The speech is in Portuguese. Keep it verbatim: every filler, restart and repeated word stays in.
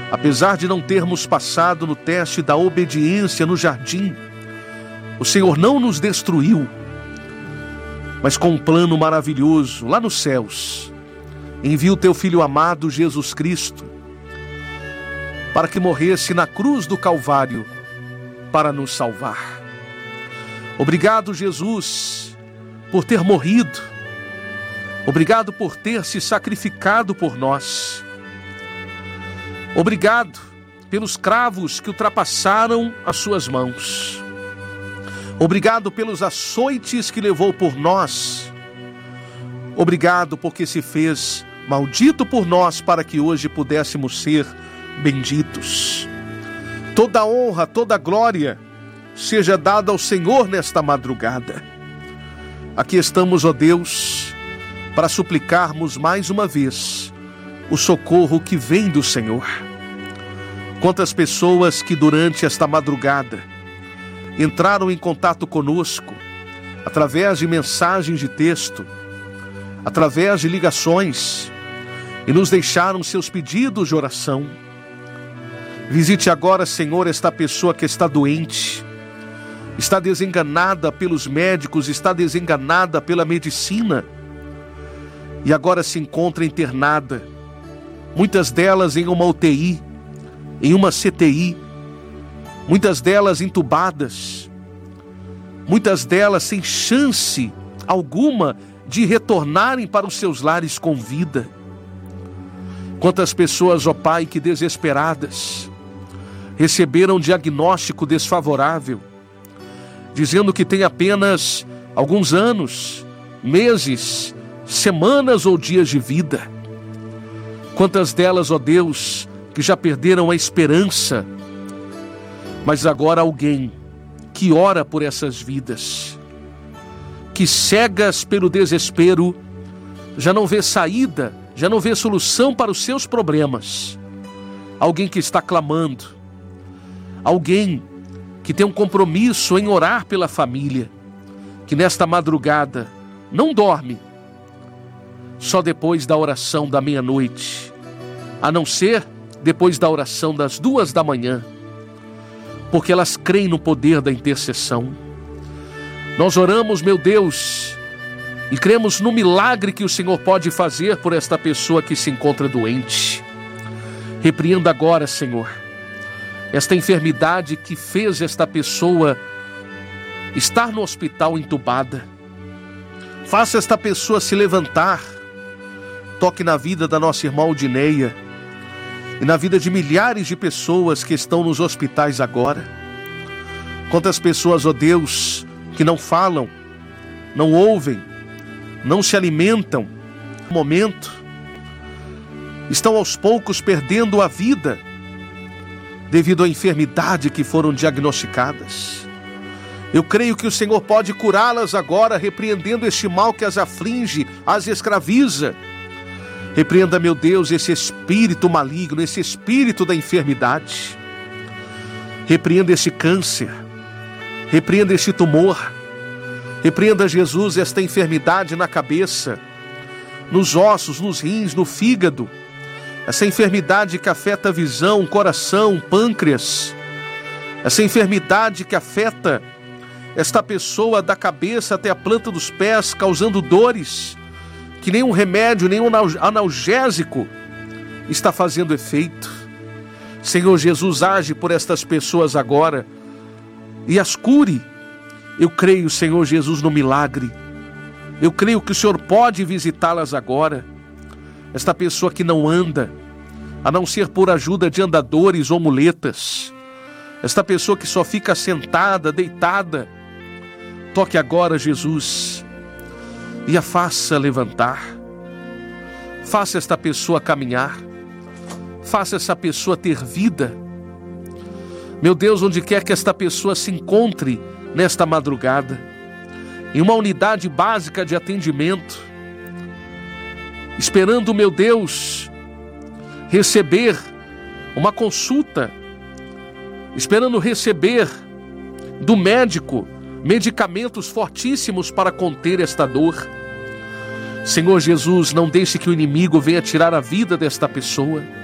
Apesar de não termos passado no teste da obediência no jardim, o Senhor não nos destruiu, mas com um plano maravilhoso lá nos céus, envia o teu Filho amado Jesus Cristo para que morresse na cruz do Calvário para nos salvar. Obrigado, Jesus, por ter morrido. Obrigado por ter se sacrificado por nós. Obrigado pelos cravos que ultrapassaram as suas mãos. Obrigado pelos açoites que levou por nós. Obrigado porque se fez maldito por nós para que hoje pudéssemos ser benditos. Toda honra, toda glória seja dada ao Senhor nesta madrugada. Aqui estamos, ó Deus, para suplicarmos mais uma vez o socorro que vem do Senhor. Quantas pessoas que durante esta madrugada entraram em contato conosco através de mensagens de texto, através de ligações, e nos deixaram seus pedidos de oração. Visite agora, Senhor, esta pessoa que está doente, está desenganada pelos médicos, está desenganada pela medicina, e agora se encontra internada, muitas delas em uma U T I, em uma C T I, muitas delas entubadas, muitas delas sem chance alguma de retornarem para os seus lares com vida. Quantas pessoas, ó Pai, que desesperadas, receberam um diagnóstico desfavorável, dizendo que tem apenas alguns anos, meses, semanas ou dias de vida. Quantas delas, ó Deus, que já perderam a esperança, mas agora alguém que ora por essas vidas, que cegas pelo desespero, já não vê saída, já não vê solução para os seus problemas. Alguém que está clamando, alguém que tem um compromisso em orar pela família, que nesta madrugada não dorme, só depois da oração da meia-noite, a não ser depois da oração das duas da manhã, porque elas creem no poder da intercessão. Nós oramos, meu Deus, e cremos no milagre que o Senhor pode fazer por esta pessoa que se encontra doente. Repreenda agora, Senhor, esta enfermidade que fez esta pessoa estar no hospital entubada. Faça esta pessoa se levantar. Toque na vida da nossa irmã Aldineia e na vida de milhares de pessoas que estão nos hospitais agora. Quantas pessoas, ó Deus, que não falam, não ouvem, não se alimentam, no momento, estão aos poucos perdendo a vida devido à enfermidade que foram diagnosticadas. Eu creio que o Senhor pode curá-las agora, repreendendo este mal que as aflige, as escraviza. Repreenda, meu Deus, esse espírito maligno, esse espírito da enfermidade. Repreenda esse câncer, repreenda este tumor, repreenda, Jesus, esta enfermidade na cabeça, nos ossos, nos rins, no fígado, essa enfermidade que afeta a visão, o coração, o pâncreas, essa enfermidade que afeta esta pessoa da cabeça até a planta dos pés, causando dores, que nenhum remédio, nenhum analgésico está fazendo efeito. Senhor Jesus, age por estas pessoas agora e as cure. Eu creio, Senhor Jesus, no milagre. Eu creio que o Senhor pode visitá-las agora. Esta pessoa que não anda, a não ser por ajuda de andadores ou muletas. Esta pessoa que só fica sentada, deitada. Toque agora, Jesus, e a faça levantar. Faça esta pessoa caminhar. Faça essa pessoa ter vida. Meu Deus, onde quer que esta pessoa se encontre nesta madrugada, em uma unidade básica de atendimento, esperando, meu Deus, receber uma consulta, esperando receber do médico medicamentos fortíssimos para conter esta dor. Senhor Jesus, não deixe que o inimigo venha tirar a vida desta pessoa.